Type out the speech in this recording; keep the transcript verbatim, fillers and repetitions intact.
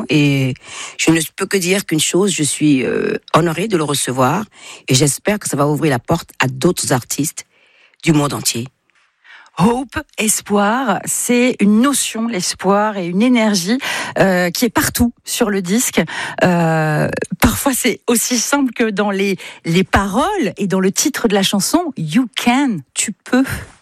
et je ne peux que dire qu'une chose, je suis euh, honorée de le recevoir et j'espère que ça va ouvrir la porte à d'autres artistes du monde entier. Hope, espoir, c'est une notion, l'espoir et une énergie euh, qui est partout sur le disque. Euh, parfois, c'est aussi simple que dans les, les paroles et dans le titre de la chanson, You Can, tu peux.